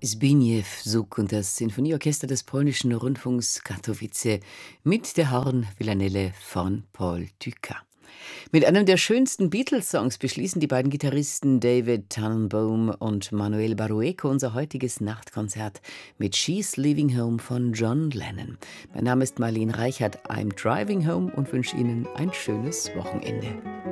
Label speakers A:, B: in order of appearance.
A: Zbigniew Suk und das Sinfonieorchester des polnischen Rundfunks Katowice mit der Horn-Villanelle von Paul Dukas. Mit einem der schönsten Beatles-Songs beschließen die beiden Gitarristen David Tannenbaum und Manuel Barrueco unser heutiges Nachtkonzert mit She's Leaving Home von John Lennon. Mein Name ist Marlene Reichert, I'm Driving Home und wünsche Ihnen ein schönes Wochenende.